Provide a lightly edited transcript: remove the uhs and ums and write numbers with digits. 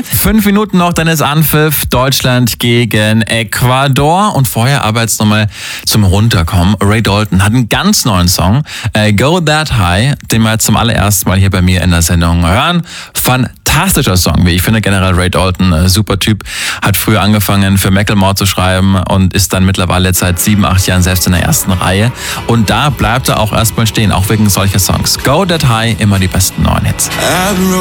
5 Minuten noch, dann ist Anpfiff. Deutschland gegen Ecuador. Und vorher aber jetzt nochmal zum Runterkommen. Ray Dalton hat einen ganz neuen Song, Go That High, den wir jetzt zum allerersten Mal hier bei mir in der Sendung hören. Fantastischer Song, wie ich finde. Generell Ray Dalton, super Typ. Hat früher angefangen für Macklemore zu schreiben und ist dann mittlerweile jetzt seit 7, 8 Jahren selbst in der ersten Reihe. Und da bleibt er auch erstmal stehen, auch wegen solcher Songs. Go That High, immer die besten neuen Hits.